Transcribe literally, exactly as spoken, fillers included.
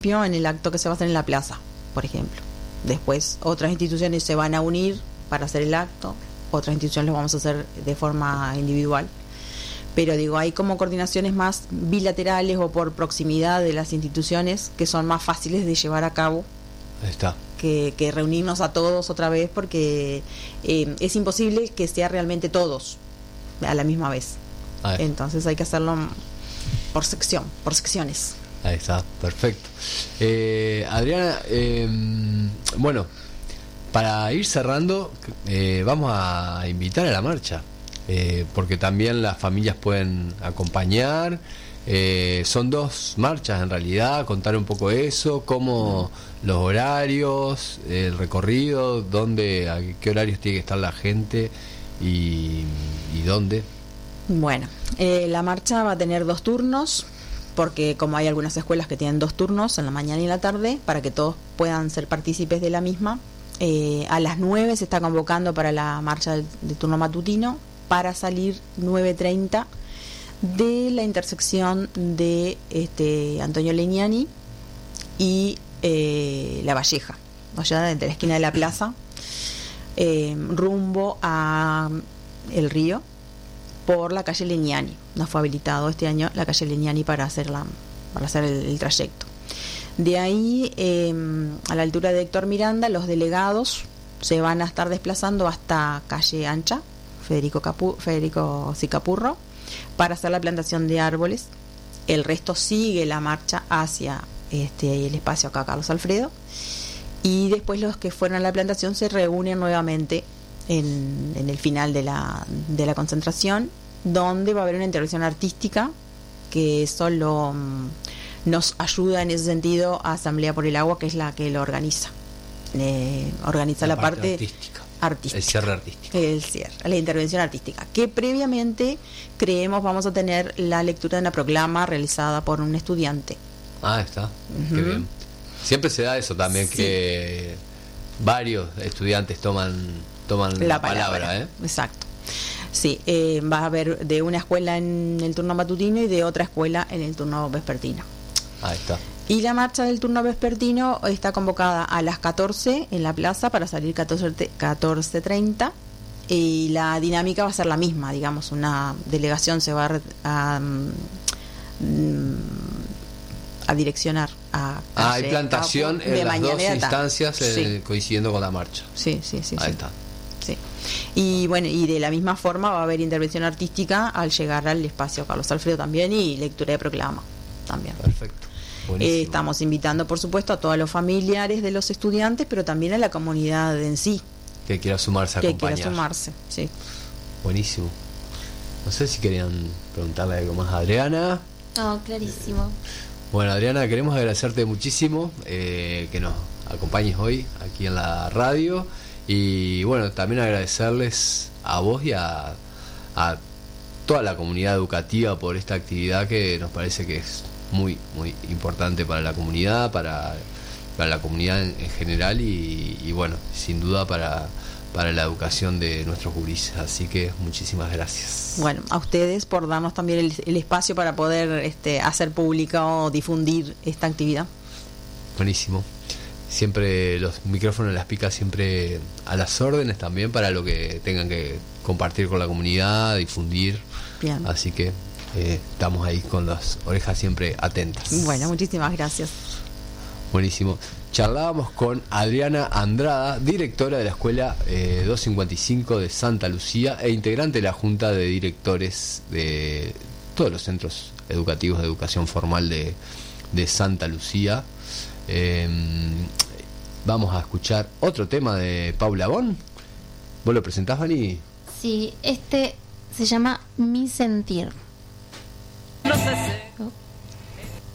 principio en el acto que se va a hacer en la plaza, por ejemplo. Después otras instituciones se van a unir para hacer el acto, otras instituciones lo vamos a hacer de forma individual. Pero digo, hay como coordinaciones más bilaterales o por proximidad de las instituciones que son más fáciles de llevar a cabo. Ahí está. Que, que reunirnos a todos otra vez, porque eh, es imposible que sea realmente todos a la misma vez. Entonces hay que hacerlo por sección, por secciones. Ahí está, perfecto. Eh, Adriana, eh, bueno, para ir cerrando, eh, vamos a invitar a la marcha, eh, porque también las familias pueden acompañar. Eh, son dos marchas en realidad, contar un poco eso, cómo los horarios, el recorrido, dónde, a qué horarios tiene que estar la gente y, y dónde. Bueno, eh, la marcha va a tener dos turnos, porque como hay algunas escuelas que tienen dos turnos, en la mañana y en la tarde, para que todos puedan ser partícipes de la misma. Eh, a las nueve se está convocando para la marcha de, de turno matutino, para salir nueve treinta de la intersección de este Antonio Legnani y eh, La Valleja, allá de la esquina de la plaza, eh, rumbo a el río, por la calle Legnani. Nos fue habilitado este año la calle Legnani para hacer, la, para hacer el, el trayecto. De ahí, eh, a la altura de Héctor Miranda, los delegados se van a estar desplazando hasta calle Ancha, Federico, Capu, Federico Sicapurro, para hacer la plantación de árboles. El resto sigue la marcha hacia este el espacio acá Carlos Alfredo, y después los que fueron a la plantación se reúnen nuevamente en, en el final de la, de la concentración, donde va a haber una intervención artística que solo um, nos ayuda en ese sentido a Asamblea por el Agua, que es la que lo organiza. Eh, organiza la, la parte, parte artística. artística. El cierre artístico. El cierre, la intervención artística, que previamente creemos vamos a tener la lectura de una proclama realizada por un estudiante. Ah, está. Uh-huh. Qué bien. Siempre se da eso también, sí, que varios estudiantes toman toman la, la palabra, palabra, ¿eh? Exacto. Sí, eh, va a haber de una escuela en el turno matutino y de otra escuela en el turno vespertino. Ahí está. Y la marcha del turno vespertino está convocada a las catorce en la plaza para salir catorce treinta, y la dinámica va a ser la misma, digamos, una delegación se va a, a, a direccionar a... Ah, hay plantación en las dos instancias, sí, eh, coincidiendo con la marcha. Sí, sí, sí. Ahí sí. está. Sí. Y bueno, y de la misma forma va a haber intervención artística al llegar al espacio Carlos Alfredo también, y lectura de proclama también. Perfecto. Eh, estamos invitando, por supuesto, a todos los familiares de los estudiantes, pero también a la comunidad en sí. Que quiera sumarse a que acompañar. Que quiera sumarse, sí. Buenísimo. No sé si querían preguntarle algo más a Adriana. Oh, clarísimo. Eh, bueno, Adriana, queremos agradecerte muchísimo eh, que nos acompañes hoy aquí en la radio. Y bueno, también agradecerles a vos y a, a toda la comunidad educativa por esta actividad que nos parece que es muy muy importante para la comunidad, para, para la comunidad en, en general y, y bueno, sin duda para, para la educación de nuestros gurises. Así que muchísimas gracias. Bueno, a ustedes por darnos también el, el espacio para poder este, hacer pública o difundir esta actividad. Buenísimo. Siempre los micrófonos, las picas siempre a las órdenes también para lo que tengan que compartir con la comunidad, difundir. Bien. Así que eh, estamos ahí con las orejas siempre atentas. Bueno, muchísimas gracias. Buenísimo. Charlábamos con Adriana Andrada, directora de la Escuela eh, doscientos cincuenta y cinco de Santa Lucía e integrante de la Junta de Directores de todos los centros educativos de educación formal de, de Santa Lucía. Eh, vamos a escuchar otro tema de Paula Bon. ¿Vos lo presentás, Vani? Sí, este se llama Mi Sentir.